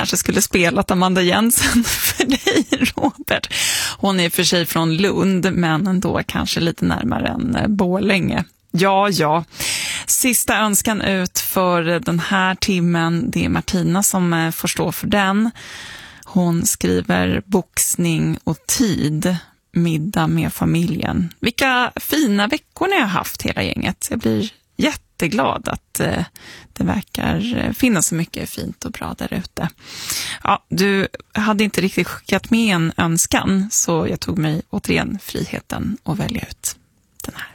kanske skulle spelat Amanda Jensen för dig, Robert. Hon är för sig från Lund, men ändå kanske lite närmare än Borlänge. Ja. Sista önskan ut för den här timmen, det är Martina som får stå för den. Hon skriver boxning och tid, middag med familjen. Vilka fina veckor ni har haft hela gänget. Jag blir jätteglad att det verkar finnas så mycket fint och bra där ute. Ja, du hade inte riktigt skickat med en önskan, så jag tog mig återigen friheten att välja ut den här.